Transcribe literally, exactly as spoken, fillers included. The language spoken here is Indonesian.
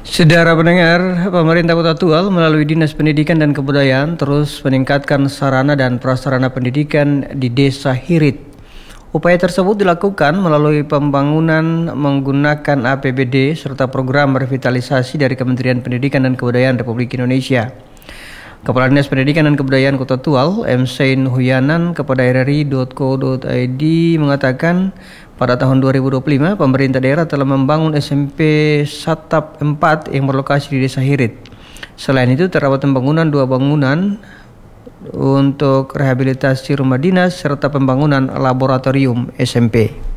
Saudara pendengar, pemerintah Kota Tual melalui Dinas Pendidikan dan Kebudayaan terus meningkatkan sarana dan prasarana pendidikan di Desa Hirit. Upaya tersebut dilakukan melalui pembangunan menggunakan A P B D serta program revitalisasi dari Kementerian Pendidikan dan Kebudayaan Republik Indonesia. Kepala Dinas Pendidikan dan Kebudayaan Kota Tual, M. Sein Huyanan, kepada r r i titik co titik i d mengatakan pada tahun dua ribu dua puluh lima, pemerintah daerah telah membangun S M P Satap empat yang berlokasi di Desa Hirit. Selain itu, terdapat pembangunan dua bangunan untuk rehabilitasi rumah dinas serta pembangunan laboratorium S M P.